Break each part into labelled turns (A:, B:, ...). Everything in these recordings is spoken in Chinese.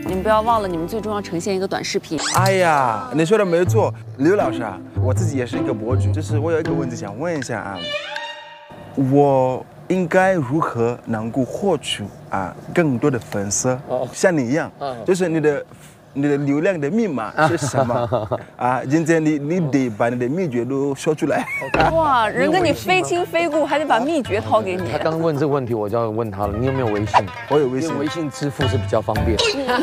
A: 你们不要忘了，你们最终要呈现一个短视频。
B: 哎呀，你说的没错，刘老师啊，我自己也是一个博主，就是我有一个问题想问一下啊，我应该如何能够获取更多的粉丝？像你一样，就是你的流量的密码是什么今天你得把你的秘诀都说出来。
A: 哇，人跟你非亲非故，还得把秘诀掏给你。
C: 他刚问这个问题，我就要问他了，你有没有微信？
B: 我有微信，
C: 微信支付是比较方便。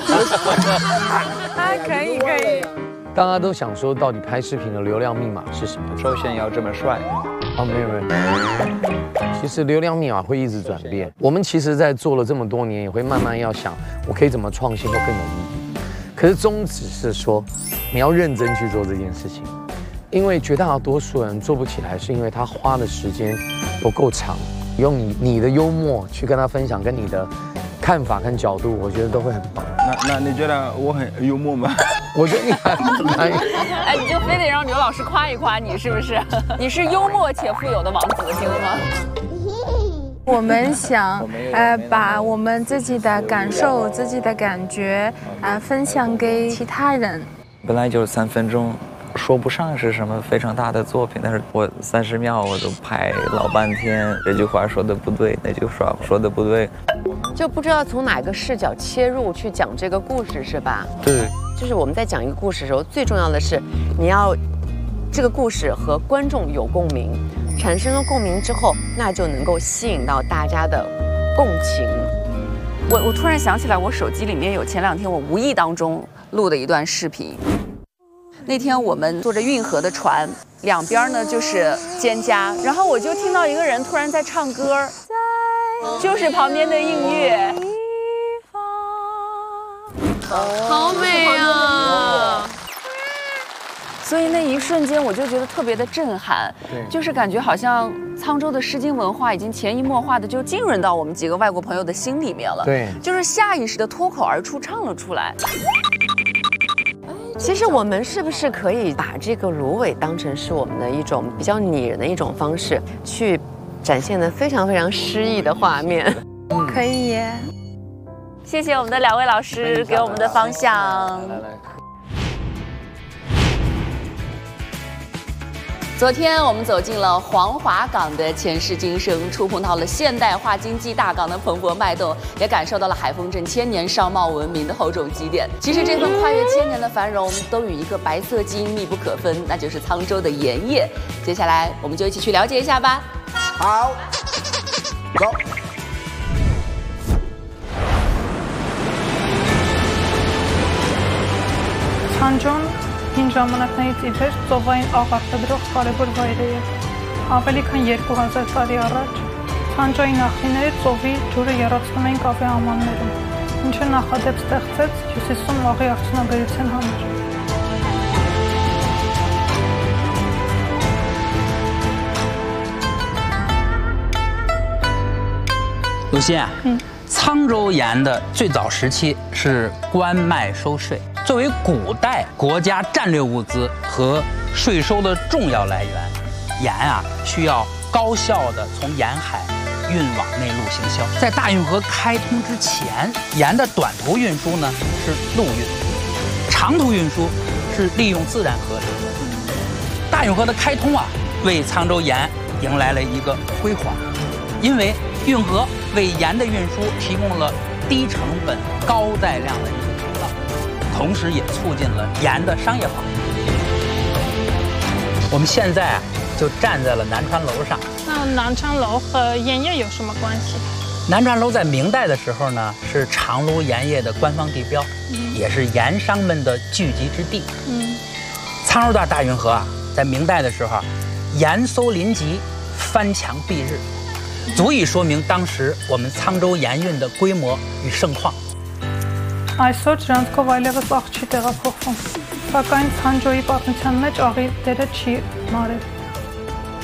A: 可以可以。
C: 大家都想说，到底拍视频的流量密码是什么？
D: 首先要这么帅。
C: 没有。其实流量密码会一直转变。我们其实，在做了这么多年，也会慢慢要想，我可以怎么创新会更有意义。可是宗旨是说，你要认真去做这件事情，因为绝大多数人做不起来，是因为他花的时间不够长。用你的幽默去跟他分享，跟你的看法跟角度，我觉得都会很棒。
B: 那你觉得我很幽默吗？
C: 我觉得你还
A: 哎，你就非得让刘老师夸一夸你，是不是？你是幽默且富有的王子，行了吗？
E: 我们想，把我们自己的感受、自己的感觉，分享给其他人。
D: 本来就3分钟，说不上是什么非常大的作品，但是我30秒我都拍老半天，这句话说的不对，那句话说的不对，
F: 就不知道从哪个视角切入去讲这个故事，是吧？
D: 对，
F: 就是我们在讲一个故事的时候，最重要的是你要这个故事和观众有共鸣。产生了共鸣之后，那就能够吸引到大家的共情。
A: 我突然想起来，我手机里面有前2天我无意当中录的一段视频。那天我们坐着运河的船，两边呢就是蒹葭，然后我就听到一个人突然在唱歌，就是旁边的映月。
F: 好美啊！
A: 所以那一瞬间，我就觉得特别的震撼，就是感觉好像沧州的诗经文化已经潜移默化的就浸润到我们几个外国朋友的心里面了。
C: 对，
A: 就是下意识的脱口而出唱了出来。
F: 其实我们是不是可以把这个芦苇当成是我们的一种比较拟人的一种方式，去展现的非常非常诗意的画面？
E: 可以耶。
A: 谢谢我们的2位老师给我们的方向。昨天我们走进了黄华港的前世今生，触碰到了现代化经济大港的蓬勃脉动，也感受到了海丰镇千年商贸文明的厚重积淀。其实这份跨越1000年的繁荣，都与一个白色基因密不可分，那就是沧州的盐业。接下来我们就一起去了解一下吧。
B: 好，走。
G: Ցանջոն հին ժամանակներից ի վեր ծովային աղարտադրող կարևոր վայր է եղել։ Ավելի քան 2000 տարի առաջ Ցանջոյի նախնիները ծովի ջուրը եռացնում էին կավե ամաններում, ինչը նախադեպ ստեղծեց Հյուսիսում աղի արդյունաբերության համար։
H: 有心啊，沧州盐的最早时期是官卖收税，作为古代国家战略物资和税收的重要来源，盐啊需要高效的从沿海运往内陆行销。在大运河开通之前，盐的短途运输呢是陆运，长途运输是利用自然河流。大运河的开通啊，为沧州盐迎来了一个辉煌，因为运河为盐的运输提供了低成本、高载量的一个通道，同时也促进了盐的商业化。我们现在啊，就站在了南川楼上。
G: 那南川楼和盐业有什么关系？
H: 南川楼在明代的时候呢，是长芦盐业的官方地标，也是盐商们的聚集之地。沧州段大运河啊，在明代的时候，盐搜林集，翻墙蔽日。足以说明当时我们沧州盐运的规模与盛况。
G: Այսօր ջրանցքով այլևս աղ չի տեղափոխվում, սակայն Ցանջոյի պատմության մեջ աղի դերը չի մարել։